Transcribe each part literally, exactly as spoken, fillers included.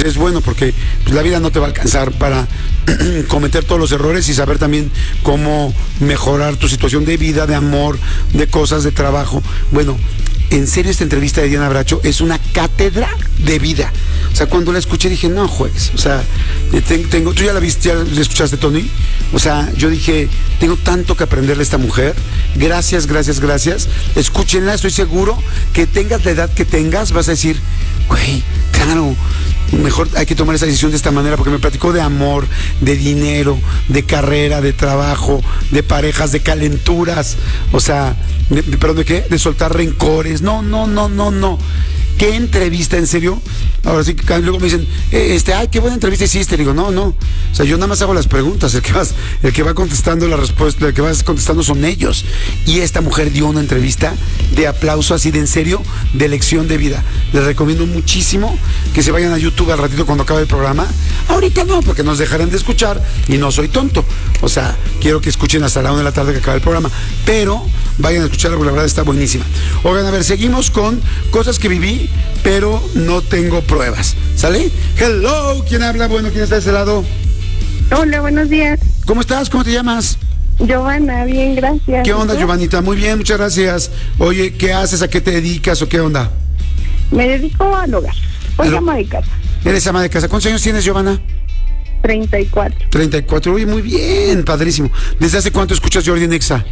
es bueno porque pues, la vida no te va a alcanzar para cometer todos los errores y saber también cómo mejorar tu situación de vida, de amor, de cosas, de trabajo. Bueno, en serio, esta entrevista de Diana Bracho es una cátedra de vida. O sea, cuando la escuché dije, no juegues. O sea, tengo, ¿tú ya la viste, ya la escuchaste, Tony? O sea, yo dije, tengo tanto que aprenderle a esta mujer. Gracias, gracias, gracias. Escúchenla, estoy seguro que tengas la edad que tengas, vas a decir, güey, claro, mejor hay que tomar esa decisión de esta manera, porque me platicó de amor, de dinero, de carrera, de trabajo, de parejas, de calenturas, o sea, de, de, perdón, ¿de qué? De soltar rencores. No, no, no, no, no. ¿Qué entrevista, en serio? Ahora sí, luego me dicen, eh, este, ay, qué buena entrevista hiciste. Le digo, no, no. O sea, yo nada más hago las preguntas. El que, vas, el que va contestando la respuesta, el que va contestando son ellos. Y esta mujer dio una entrevista de aplauso, así de en serio, de lección de vida. Les recomiendo muchísimo que se vayan a YouTube al ratito cuando acabe el programa. Ahorita no, porque nos dejarán de escuchar y no soy tonto. O sea, quiero que escuchen hasta la una de la tarde que acabe el programa. Pero vayan a escucharla porque la verdad está buenísima. Oigan, a ver, seguimos con cosas que viví, pero no tengo pruebas. ¿Sale? Hello, ¿quién habla? Bueno, ¿quién está de ese lado? Hola, buenos días. ¿Cómo estás? ¿Cómo te llamas? Giovanna, bien, gracias. ¿Qué onda, Giovanita? Muy bien, muchas gracias. Oye, ¿qué haces? ¿A qué te dedicas o qué onda? Me dedico al hogar. Soy Al- ama de casa. Eres ama de casa. ¿Cuántos años tienes, Giovanna? treinta y cuatro. treinta y cuatro. Oye, muy bien, padrísimo. ¿Desde hace cuánto escuchas Jordi Nexa?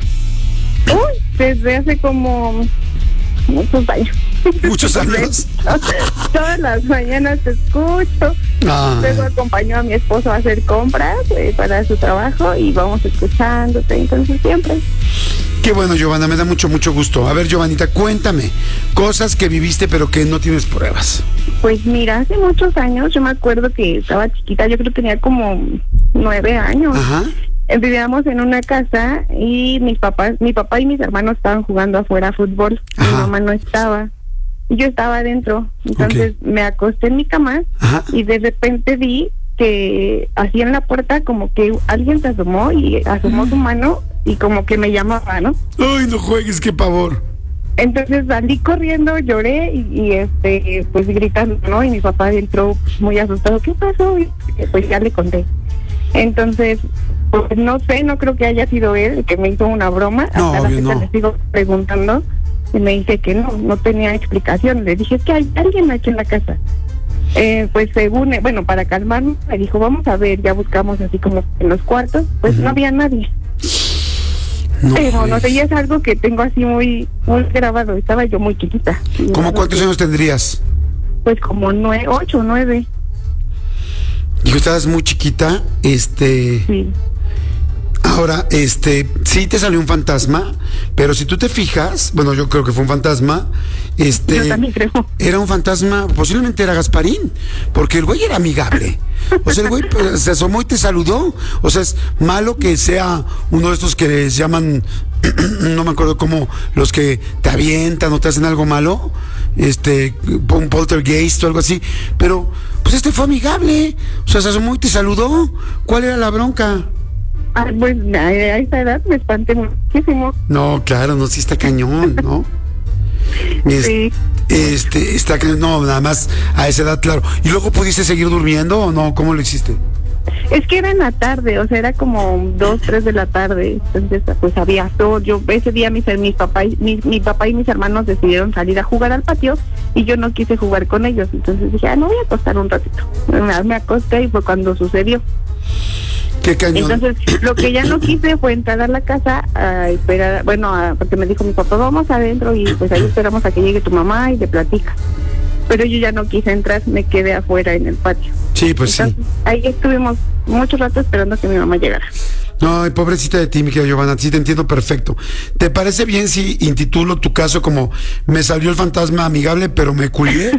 Uy, desde hace como muchos años. ¿Muchos años? Todas las mañanas te escucho. Ah. Luego acompaño a mi esposo a hacer compras eh, para su trabajo y vamos escuchándote, entonces siempre. Qué bueno, Giovanna, me da mucho, mucho gusto. A ver, Giovanita, cuéntame, cosas que viviste pero que no tienes pruebas. Pues mira, hace muchos años, yo me acuerdo que estaba chiquita, yo creo que tenía como nueve años. Ajá. Eh, Vivíamos en una casa y mis papás, mi papá y mis hermanos estaban jugando afuera fútbol. Mi Ajá. mamá no estaba. Y yo estaba adentro. Entonces Ok. me acosté en mi cama Ajá. y de repente vi que así en la puerta como que alguien se asomó y asomó su mano y como que me llamaba, ¿no? Ay, no juegues, qué pavor. Entonces salí corriendo, lloré y, y este pues gritando, ¿no? Y mi papá entró muy asustado. ¿Qué pasó? Y pues ya le conté. Entonces, pues no sé, no creo que haya sido él el que me hizo una broma. No, Hasta la obvio, fecha no. le sigo preguntando y me dice que no, no tenía explicación. Le dije, es que hay alguien aquí en la casa. Eh, pues según, eh, bueno, para calmarme, me dijo, vamos a ver, ya buscamos así como en los cuartos, pues Ujú. no había nadie. No Pero no juegues. sé, y es algo que tengo así muy muy grabado. Estaba yo muy chiquita. ¿Cómo cuántos años tendrías? Pues como nueve, ocho, nueve. Dijo, estabas muy chiquita, este... Sí. Ahora, este, sí te salió un fantasma, pero si tú te fijas, bueno, yo creo que fue un fantasma, este... Yo también creo. Era un fantasma, posiblemente era Gasparín, porque el güey era amigable. O sea, el güey pues, se asomó y te saludó. O sea, es malo que sea uno de estos que les llaman, no me acuerdo cómo, los que te avientan o te hacen algo malo, este, un poltergeist o algo así, pero pues este fue amigable. O sea, se asomó y te saludó. ¿Cuál era la bronca? Ay, pues a, a esa edad me espanté muchísimo. No, claro, no, sí está cañón, ¿no? Es- Sí. Este, está cañón, no, nada más a esa edad, claro. ¿Y luego pudiste seguir durmiendo o no? ¿Cómo lo hiciste? Es que era en la tarde, o sea, era como dos, tres de la tarde. Entonces, pues había sol. Yo ese día mis, mis papá y, mi, mi papá y mis hermanos decidieron salir a jugar al patio y yo no quise jugar con ellos. Entonces dije, ah, no voy a acostar un ratito. Me, me acosté y fue cuando sucedió. Qué cañón. Entonces, lo que ya no quise fue entrar a la casa a esperar, bueno, a, porque me dijo mi papá, vamos adentro y pues ahí esperamos a que llegue tu mamá y te platica. Pero yo ya no quise entrar, me quedé afuera en el patio. Sí, pues sí. Entonces, ahí estuvimos mucho rato esperando que mi mamá llegara. No, pobrecita de ti, mi querida Giovanna, sí te entiendo perfecto. ¿Te parece bien si intitulo tu caso como me salió el fantasma amigable, pero me culié?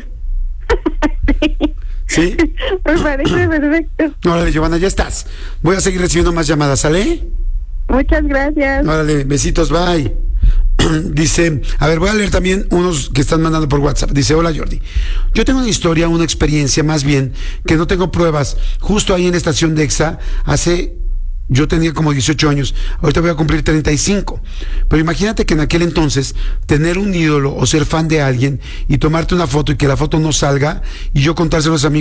¿Sí? Me parece perfecto. Órale, Giovanna, ya estás. Voy a seguir recibiendo más llamadas, ¿sale? Muchas gracias. Órale, besitos, bye. Dice, a ver, voy a leer también unos que están mandando por WhatsApp. Dice, hola Jordi, yo tengo una historia, una experiencia más bien, que no tengo pruebas. Justo ahí en la estación de EXA, hace, yo tenía como dieciocho años, ahorita voy a cumplir treinta y cinco. Pero imagínate que en aquel entonces, tener un ídolo o ser fan de alguien y tomarte una foto y que la foto no salga y yo contárselo a los amigos